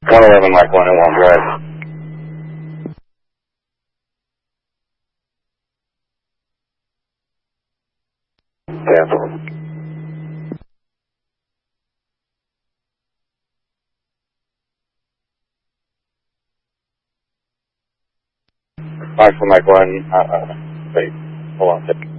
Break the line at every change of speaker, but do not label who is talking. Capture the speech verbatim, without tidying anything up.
one eleven Mike one and one, go ahead. Cancel. Mike one, Mike one, uh, uh, wait, hold on.